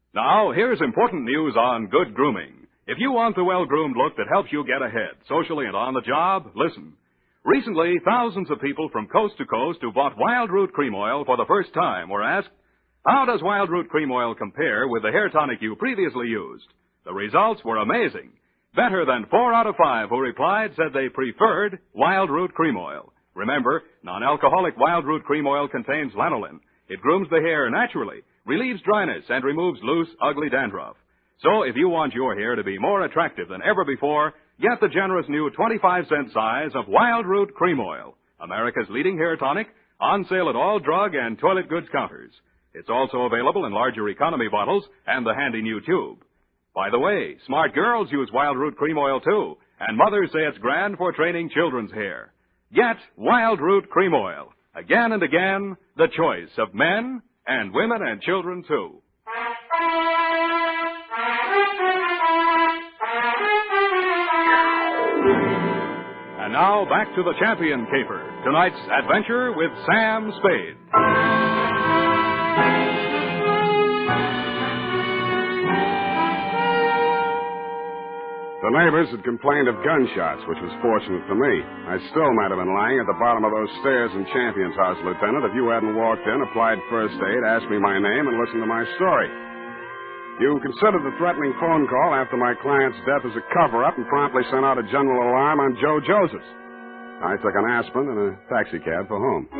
Now, here's important news on good grooming. If you want the well-groomed look that helps you get ahead, socially and on the job, listen. Recently, thousands of people from coast to coast who bought Wild Root Cream Oil for the first time were asked, how does Wild Root Cream Oil compare with the hair tonic you previously used? The results were amazing. Better than 4 out of 5 who replied said they preferred Wild Root Cream Oil. Remember, non-alcoholic Wild Root Cream Oil contains lanolin. It grooms the hair naturally, relieves dryness, and removes loose, ugly dandruff. So if you want your hair to be more attractive than ever before, get the generous new 25-cent size of Wild Root Cream Oil, America's leading hair tonic, on sale at all drug and toilet goods counters. It's also available in larger economy bottles and the handy new tube. By the way, smart girls use Wild Root Cream Oil too, and mothers say it's grand for training children's hair. Get Wild Root Cream Oil. Again and again, the choice of men and women and children too. And now back to the Champion Caper. Tonight's adventure with Sam Spade. The neighbors had complained of gunshots, which was fortunate for me. I still might have been lying at the bottom of those stairs in Champion's house, Lieutenant, if you hadn't walked in, applied first aid, asked me my name, and listened to my story. You considered the threatening phone call after my client's death as a cover-up and promptly sent out a general alarm on Joe Josephs. I took an aspirin and a taxicab for home.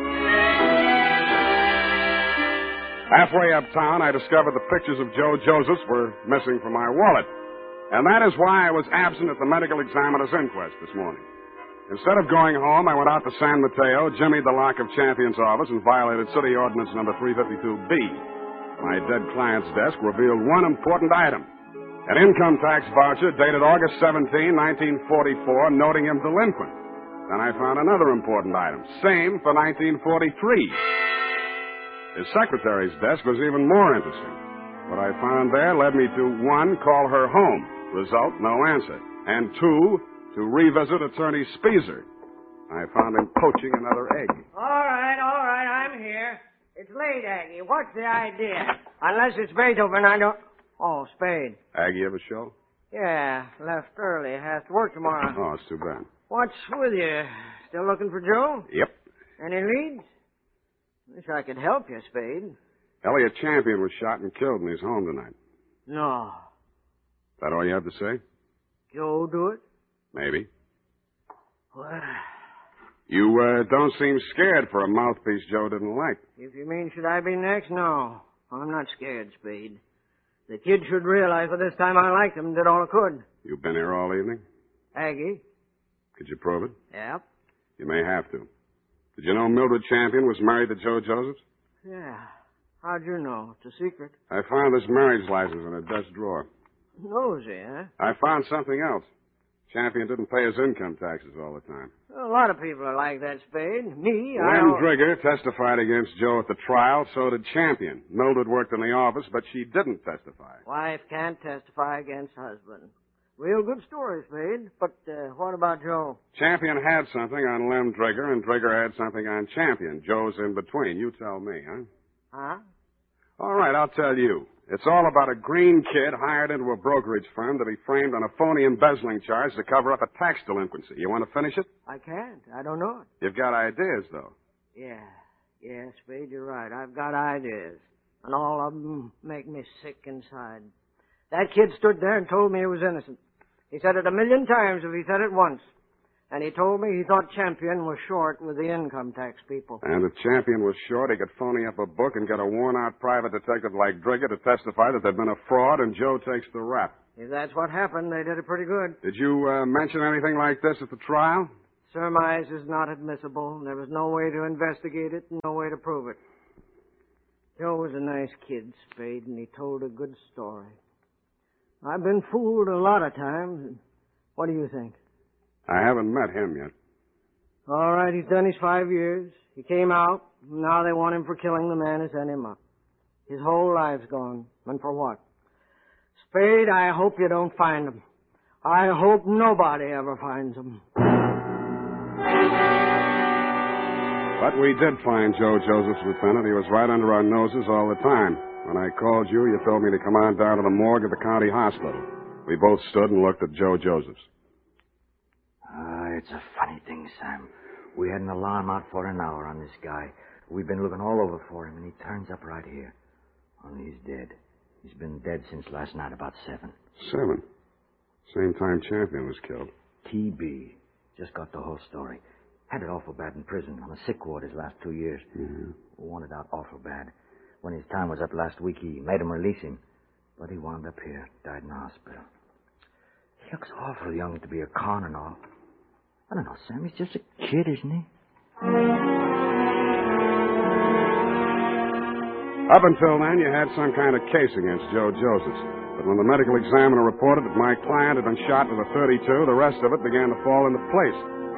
Halfway uptown, I discovered the pictures of Joe Josephs were missing from my wallet. And that is why I was absent at the medical examiner's inquest this morning. Instead of going home, I went out to San Mateo, jimmied the lock of Champion's office, and violated City Ordinance number 352B. My dead client's desk revealed one important item. An income tax voucher dated August 17, 1944, noting him delinquent. Then I found another important item, same for 1943. His secretary's desk was even more interesting. What I found there led me to, 1, call her home. Result, no answer. And 2, to revisit Attorney Speezer. I found him poaching another egg. All right, I'm here. It's late, Aggie. What's the idea? Unless it's Beethoven, I don't... Oh, Spade. Aggie have a show? Yeah, left early. Has to work tomorrow. Oh, it's too bad. What's with you? Still looking for Joe? Yep. Any leads? Wish I could help you, Spade. Elliot Champion was shot and killed in his home tonight. No. That all you have to say? Joe do it? Maybe. Well, You don't seem scared for a mouthpiece Joe didn't like. if you mean should I be next, no. I'm not scared, Spade. The kid should realize by this time I liked him and did all I could. You've been here all evening? Aggie? Could you prove it? Yep. You may have to. Did you know Mildred Champion was married to Joe Josephs? Yeah. How'd you know? It's a secret. I found this marriage license in a desk drawer. Nosy, huh? I found something else. Champion didn't pay his income taxes all the time. A lot of people are like that, Spade. Me, Lem Drigger testified against Joe at the trial, so did Champion. Mildred worked in the office, but she didn't testify. Wife can't testify against husband. Real good story, Spade. But what about Joe? Champion had something on Lem Drigger, and Drigger had something on Champion. Joe's in between. You tell me, huh? Huh? All right, I'll tell you. It's all about a green kid hired into a brokerage firm to be framed on a phony embezzling charge to cover up a tax delinquency. You want to finish it? I can't. I don't know it. You've got ideas, though. Yeah, Spade, you're right. I've got ideas. And all of them make me sick inside. That kid stood there and told me he was innocent. He said it 1,000,000 times if he said it once. And he told me he thought Champion was short with the income tax people. And if Champion was short, he could phony up a book and get a worn-out private detective like Drigger to testify that there'd been a fraud, and Joe takes the rap. If that's what happened, they did it pretty good. Did you mention anything like this at the trial? Surmise is not admissible. There was no way to investigate it and no way to prove it. Joe was a nice kid, Spade, and he told a good story. I've been fooled a lot of times. What do you think? I haven't met him yet. All right, he's done his 5 years. He came out. Now they want him for killing the man who sent him up. His whole life's gone. And for what? Spade, I hope you don't find him. I hope nobody ever finds him. But we did find Joe Josephs, Lieutenant. He was right under our noses all the time. When I called you, you told me to come on down to the morgue of the county hospital. We both stood and looked at Joe Josephs. It's a funny thing, Sam. We had an alarm out for an hour on this guy. We've been looking all over for him, and he turns up right here. Only he's dead. He's been dead since last night about 7. 7? Same time Champion was killed. TB. Just got the whole story. Had it awful bad in prison, on a sick ward his last 2 years. Mm-hmm. Wanted out awful bad. When his time was up last week, he made him release him. But he wound up here, died in the hospital. He looks awful young to be a con and all. I don't know, Sam. He's just a kid, isn't he? Up until then, you had some kind of case against Joe Josephs. But when the medical examiner reported that my client had been shot with a .32, the rest of it began to fall into place.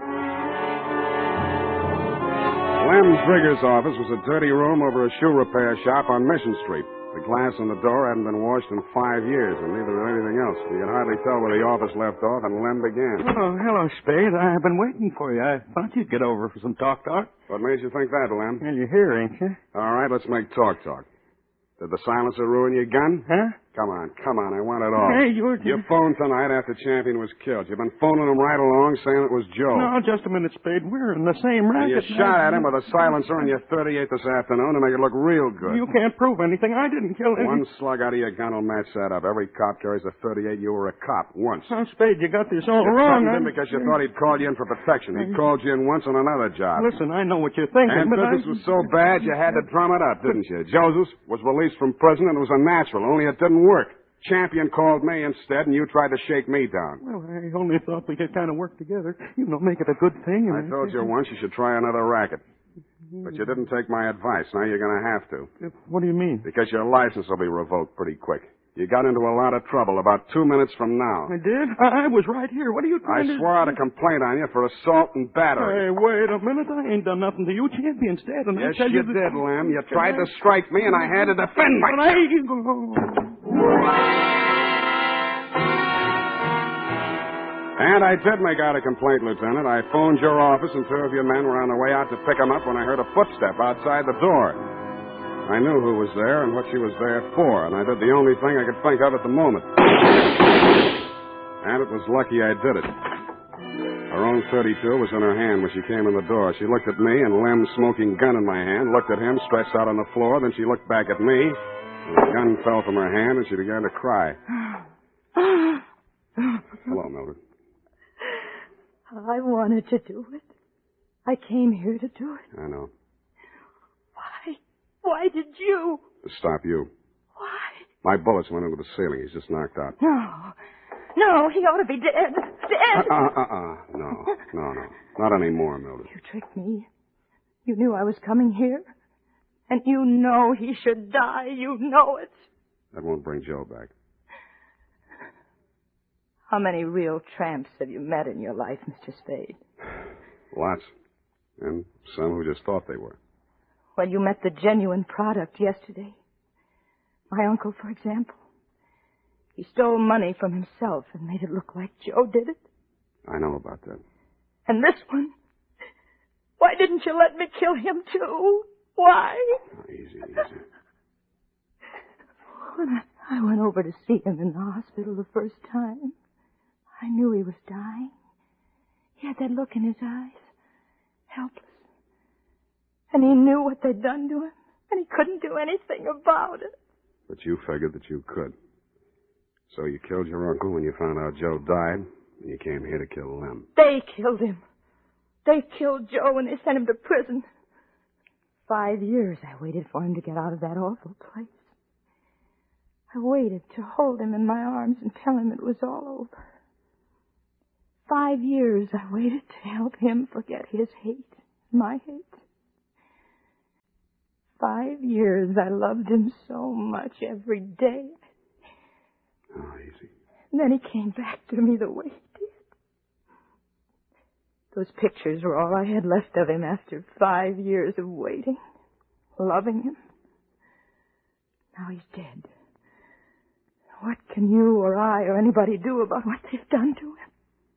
Lem Drigger's office was a dirty room over a shoe repair shop on Mission Street. The glass on the door hadn't been washed in 5 years, and neither had anything else. You could hardly tell where the office left off and Lem began. Oh, hello, Spade. I've been waiting for you. I thought you'd get over for some talk. What made you think that, Lem? Well, you're here, ain't you? All right, let's make talk. Did the silencer ruin your gun? Huh? Come on, I want it all. Hey, you phoned tonight after Champion was killed. You've been phoning him right along saying it was Joe. No, just a minute, Spade. We're in the same And racket. you shot at him with a silencer in your .38 this afternoon to make it look real good. You can't prove anything. I didn't kill him. One slug out of your gun will match that up. Every cop carries a .38. You were a cop once. Oh, Spade, you got this all You wrong. threatened him because you thought he'd called you in for protection. He called you in once on another job. Listen, I know what you're thinking, And but business was so bad you had to drum it up, didn't you? Joseph was released from prison and it was a natural, only it didn't work. Champion called me instead, and you tried to shake me down. Well, I only thought we could kind of work together. You know, make it a good thing. I told you once you should try another racket. But you didn't take my advice. Now you're going to have to. What do you mean? Because your license will be revoked pretty quick. You got into a lot of trouble about 2 minutes from now. I did? I was right here. What are you trying to... I swore out a complaint on you for assault and battery. Hey, wait a minute. I ain't done nothing to you. Champion's dead, and Yes, I tell you that... did, Lem. You tried to strike me, and I had to defend myself. And I did make out a complaint, Lieutenant. I phoned your office, and 2 of your men were on the way out to pick him up when I heard a footstep outside the door. I knew who was there and what she was there for, and I did the only thing I could think of at the moment. And it was lucky I did it. Her own .32 was in her hand when she came in the door. She looked at me, and Lem's smoking gun in my hand, looked at him, stretched out on the floor, then she looked back at me, and the gun fell from her hand, and she began to cry. Hello, Mildred. I wanted to do it. I came here to do it. I know. Why? Why did you? To stop you. Why? My bullets went into the ceiling. He's just knocked out. No, he ought to be dead. Dead. No. Not anymore, Mildred. You tricked me. You knew I was coming here. And you know he should die. You know it. That won't bring Joe back. How many real tramps have you met in your life, Mr. Spade? Lots. And some who just thought they were. Well, you met the genuine product yesterday. My uncle, for example. He stole money from himself and made it look like Joe did it. I know about that. And this one? Why didn't you let me kill him, too? Why? Oh, easy. When I went over to see him in the hospital the first time, I knew he was dying. He had that look in his eyes, helpless. And he knew what they'd done to him, and he couldn't do anything about it. But you figured that you could. So you killed your uncle when you found out Joe died, and you came here to kill Lem. They killed him. They killed Joe and they sent him to prison. 5 years I waited for him to get out of that awful place. I waited to hold him in my arms and tell him it was all over. 5 years I waited to help him forget his hate, my hate. 5 years I loved him so much every day. Oh, easy. And then he came back to me the way he did. Those pictures were all I had left of him after 5 years of waiting, loving him. Now he's dead. What can you or I or anybody do about what they've done to him?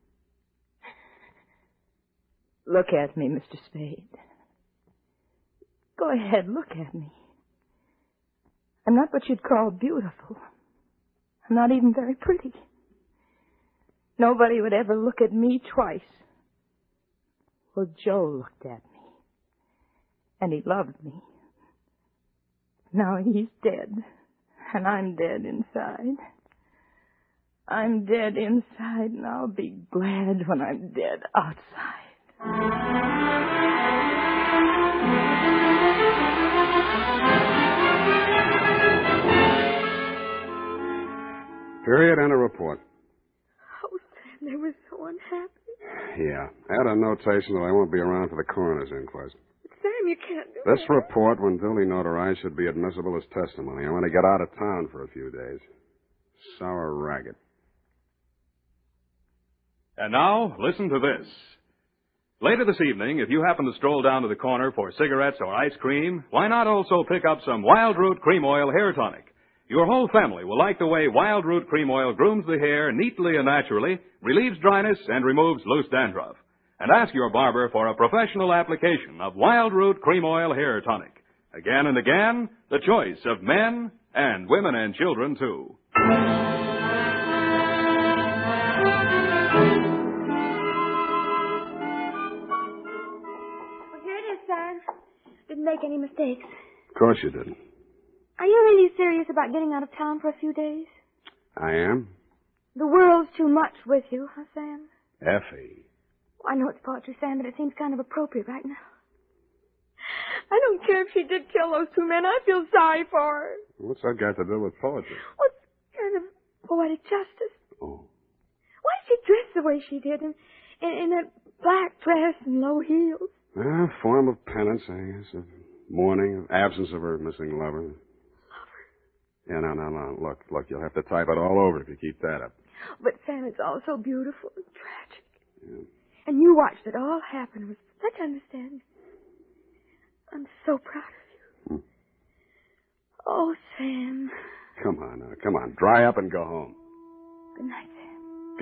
Look at me, Mr. Spade. Go ahead, look at me. I'm not what you'd call beautiful. I'm not even very pretty. Nobody would ever look at me twice. Well, Joe looked at me. And he loved me. Now he's dead. And I'm dead inside. I'm dead inside, and I'll be glad when I'm dead outside. Period and a report. Oh, Sam, they were so unhappy. Yeah. Add a notation that I won't be around for the coroner's inquest. Sam, you can't do This that. report, when duly notarized, should be admissible as testimony. I'm going to get out of town for a few days. Sour ragged. And now, listen to this. Later this evening, if you happen to stroll down to the corner for cigarettes or ice cream, why not also pick up some Wild Root Cream Oil Hair Tonic? Your whole family will like the way Wild Root Cream Oil grooms the hair neatly and naturally, relieves dryness, and removes loose dandruff. And ask your barber for a professional application of Wild Root Cream Oil Hair Tonic. Again and again, the choice of men and women and children, too. Well, here it is, Sam. Didn't make any mistakes. Of course you didn't. Are you really serious about getting out of town for a few days? I am? The world's too much with you, huh, Sam? Effie. I know it's poetry, Sam, but it seems kind of appropriate right now. I don't care if she did kill those two men. I feel sorry for her. What's that got to do with poetry? What's kind of poetic justice? Oh. Why did she dress the way she did in that black dress and low heels? A form of penance, I guess, of mourning, absence of her missing lover. Yeah, no. Look, you'll have to type it all over if you keep that up. But, Sam, it's all so beautiful and tragic. Yeah. And you watched it all happen with such understanding. I'm so proud of you. Oh, Sam. Come on. Dry up and go home. Good night,